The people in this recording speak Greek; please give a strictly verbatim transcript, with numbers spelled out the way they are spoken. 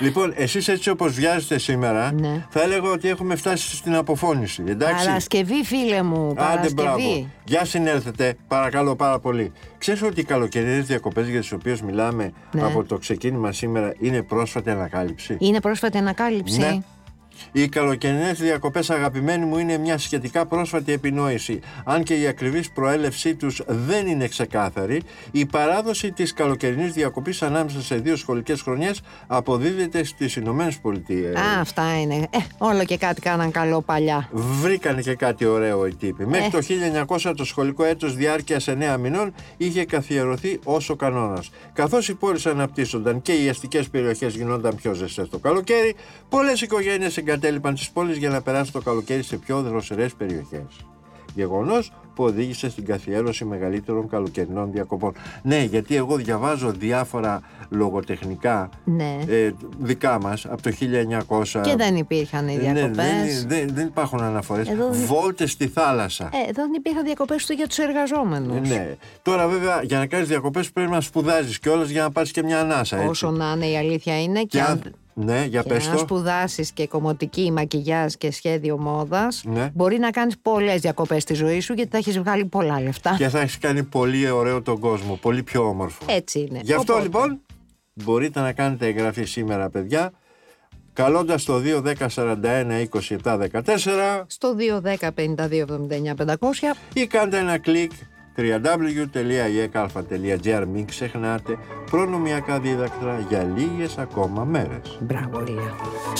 Λοιπόν, εσείς έτσι όπως βιάζετε σήμερα, ναι. θα έλεγα ότι έχουμε φτάσει στην αποφώνηση. Εντάξει. Παρασκευή, φίλε μου. Παρασκευή. Άντε, μπράβο. Για συνέλθετε, παρακαλώ πάρα πολύ. Ξέρεις ότι οι καλοκαιρινές διακοπές για τις οποίες μιλάμε, ναι, από το ξεκίνημα σήμερα είναι πρόσφατη ανακάλυψη. Είναι πρόσφατη ανακάλυψη. Ναι. Οι καλοκαιρινές διακοπές, αγαπημένοι μου, είναι μια σχετικά πρόσφατη επινόηση. Αν και η ακριβής προέλευσή τους δεν είναι ξεκάθαρη, η παράδοση της καλοκαιρινής διακοπής ανάμεσα σε δύο σχολικές χρονιές αποδίδεται στις Ηνωμένες Πολιτείες. Α, αυτά είναι. Ε, όλο και κάτι κάναν καλό παλιά. Βρήκανε και κάτι ωραίο οι τύποι. Μέχρι Ε. το χίλια εννιακόσια το σχολικό έτος διάρκειας εννέα μηνών είχε καθιερωθεί ως ο κανόνας. Καθώς οι πόλεις αναπτύσσονταν και οι αστικές περιοχές γινόταν πιο ζεστές το καλοκαίρι, πολλές οικογένειες εγκατέλειπαν τις πόλεις για να περάσουν το καλοκαίρι σε πιο δροσερές περιοχές. Γεγονός που οδήγησε στην καθιέρωση μεγαλύτερων καλοκαιρινών διακοπών. Ναι, γιατί εγώ διαβάζω διάφορα λογοτεχνικά, ναι, ε, δικά μας από το χίλια εννιακόσια. Και δεν υπήρχαν οι διακοπές. Ναι, δεν, δεν, δεν υπάρχουν αναφορές. Εδώ... Βόλτες στη θάλασσα. Ε, εδώ δεν υπήρχαν διακοπές ούτε για τους εργαζόμενους. Ναι. Τώρα βέβαια για να κάνεις διακοπές πρέπει να σπουδάζεις κιόλας για να πάρεις και μια ανάσα. Έτσι. Όσο να είναι, η αλήθεια είναι. Και, και αν... Ναι, για και πες να το. σπουδάσεις και κομμωτική, μακιγιάζ και σχέδιο μόδας, ναι, μπορεί να κάνεις πολλές διακοπές στη ζωή σου, γιατί θα έχεις βγάλει πολλά λεφτά. Και θα έχεις κάνει πολύ ωραίο τον κόσμο, πολύ πιο όμορφο. Έτσι είναι. Γι' αυτό Οπότε... λοιπόν μπορείτε να κάνετε εγγραφή σήμερα, παιδιά, καλώντας το δύο δέκα σαράντα ένα είκοσι επτά δεκατέσσερα, στο δύο δέκα πενήντα δύο εβδομήντα εννιά πεντακόσια, ή κάντε ένα κλικ double-u double-u double-u τελεία i e k a l p h a τελεία g r. Μην ξεχνάτε, προνομιακά δίδακτρα για λίγες ακόμα μέρες. Μπράβο, Λία.